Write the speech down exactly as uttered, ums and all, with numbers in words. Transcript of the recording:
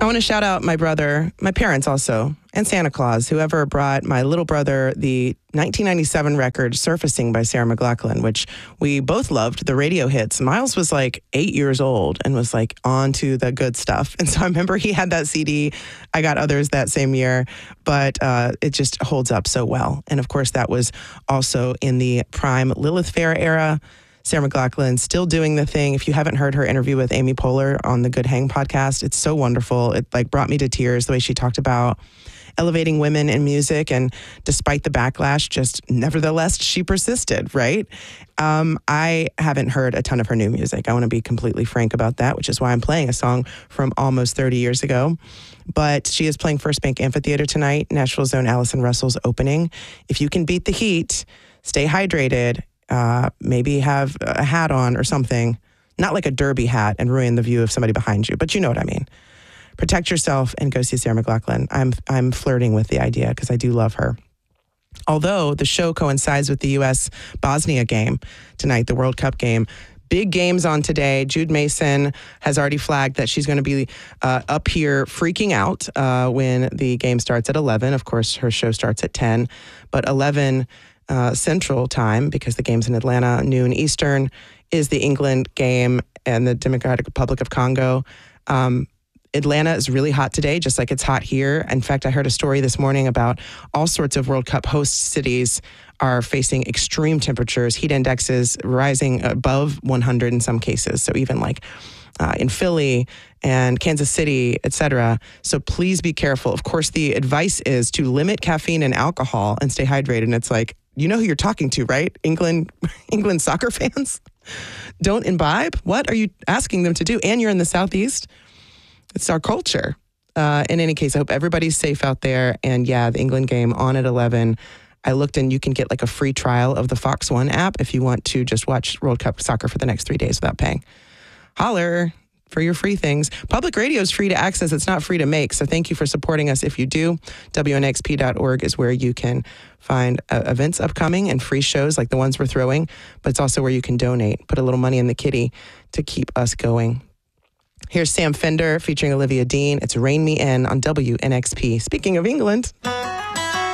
I want to shout out my brother, my parents also, and Santa Claus, whoever brought my little brother the nineteen ninety-seven record Surfacing by Sarah McLachlan, which we both loved, the radio hits. Miles was like eight years old and was like on to the good stuff. And so I remember he had that C D. I got others that same year, but uh, it just holds up so well. And of course, that was also in the prime Lilith Fair era. Sarah McLachlan still doing the thing. If you haven't heard her interview with Amy Poehler on the Good Hang podcast, it's so wonderful. It like brought me to tears the way she talked about elevating women in music, and despite the backlash, just nevertheless she persisted, right? Um, I haven't heard a ton of her new music. I want to be completely frank about that, which is why I'm playing a song from almost thirty years ago. But she is playing First Bank Amphitheater tonight, Nashville's own Allison Russell's opening. If you can beat the heat, stay hydrated. Uh, maybe have a hat on or something, not like a derby hat and ruin the view of somebody behind you, but you know what I mean. Protect yourself and go see Sarah McLachlan. I'm I'm flirting with the idea because I do love her. Although the show coincides with the U S Bosnia game tonight, the World Cup game. Big games on today. Jude Mason has already flagged that she's going to be uh, up here freaking out uh, when the game starts at eleven. Of course, her show starts at ten, but eleven Uh, Central Time, because the game's in Atlanta, noon Eastern, is the England game and the Democratic Republic of Congo. Um, Atlanta is really hot today, just like it's hot here. In fact, I heard a story this morning about all sorts of World Cup host cities are facing extreme temperatures, heat indexes rising above one hundred in some cases. So even like uh, in Philly and Kansas City, et cetera. So please be careful. Of course, the advice is to limit caffeine and alcohol and stay hydrated. And it's like, you know who you're talking to, right? England, England soccer fans? Don't imbibe? What are you asking them to do? And you're in the Southeast? It's our culture. Uh, in any case, I hope everybody's safe out there. And yeah, the England game on at eleven. I looked and you can get like a free trial of the Fox One app if you want to just watch World Cup soccer for the next three days without paying. Holler for your free things. Public radio is free to access. It's not free to make. So thank you for supporting us if you do. W N X P dot org is where you can find uh, events upcoming and free shows like the ones we're throwing. But it's also where you can donate. Put a little money in the kitty to keep us going. Here's Sam Fender featuring Olivia Dean. It's Rain Me In on W N X P. Speaking of England.